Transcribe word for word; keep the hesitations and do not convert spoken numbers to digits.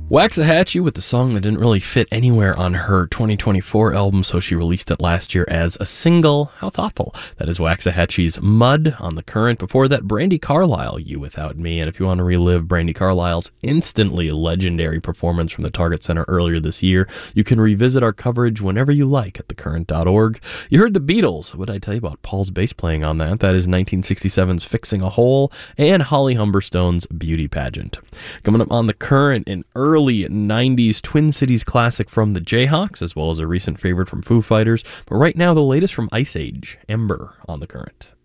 Waxahachie with the song that didn't really fit anywhere on her twenty twenty-four album, so she released it last year as a single. How thoughtful. That is Waxahachie's Mud on The Current. Before that, Brandi Carlile, You Without Me. And if you want to relive Brandi Carlile's instantly legendary performance from the Target Center earlier this year, you can revisit our coverage whenever you like at the current dot org. You heard the Beatles. What did I tell you about Paul's bass playing on that? That is nineteen sixty-seven's Fixing a Hole and Holly Humberstone's Beauty Pageant. Coming up on The Current, in early Early nineties Twin Cities classic from the Jayhawks, as well as a recent favorite from Foo Fighters. But right now, the latest from Ice Age, Ember, on The Current.